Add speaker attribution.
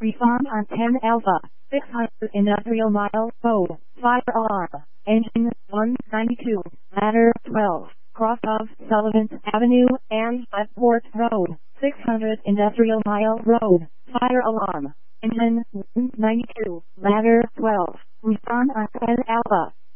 Speaker 1: Respond on 10 Alpha, 600 Industrial Mile Road, fire alarm, engine 192, ladder 12, cross of Sullivan Avenue and Port Road, 600 Industrial Mile Road, fire alarm, engine 192, ladder 12, respond on 10 Alpha.